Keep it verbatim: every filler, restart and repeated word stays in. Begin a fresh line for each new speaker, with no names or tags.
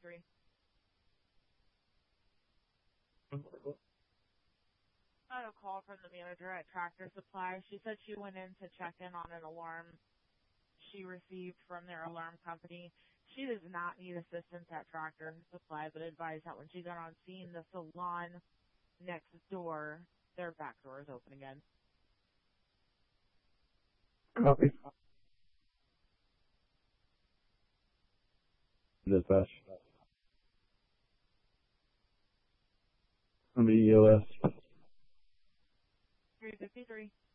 three. I had a call from the manager at Tractor Supply. She said she went in to check in on an alarm she received from their alarm company. She does not need assistance at Tractor Supply, but advised that when she got on scene, the salon next door, their back door is open again.
Copy. Dispatch. I'm E O S.
three fifty-three.